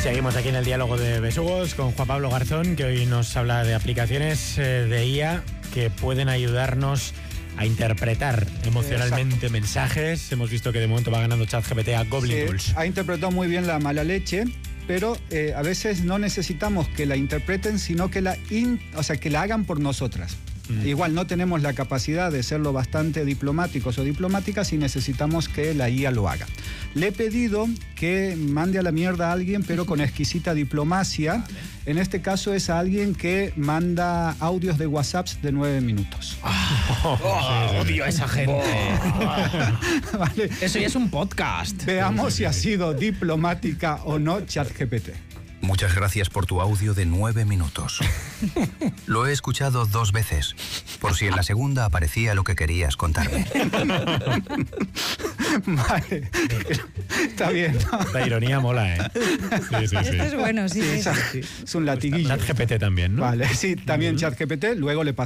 Seguimos aquí en el diálogo de Besugos con Juan Pablo Garzón, que hoy nos habla de aplicaciones de IA que pueden ayudarnos a interpretar emocionalmente mensajes. Hemos visto que de momento va ganando ChatGPT a Goblin Tools. Ha interpretado muy bien la mala leche, pero a veces no necesitamos que la interpreten, sino que que la hagan por nosotras. Igual no tenemos la capacidad de serlo bastante diplomáticos o diplomáticas y necesitamos que la IA lo haga. Le he pedido que mande a la mierda a alguien, pero con exquisita diplomacia. Vale. En este caso es a alguien que manda audios de WhatsApp de 9 minutos. Odio a esa gente. Vale. Eso ya es un podcast. Veamos si ha sido diplomática o no ChatGPT. Muchas gracias por tu audio de 9 minutos. Lo he escuchado 2 veces, por si en la segunda aparecía lo que querías contarme. Vale, está bien, ¿no? La ironía mola, ¿eh? Sí. Esto es bueno, sí. Es un latiguillo. ChatGPT también, ¿no? Vale, sí, también ChatGPT, luego le pasamos.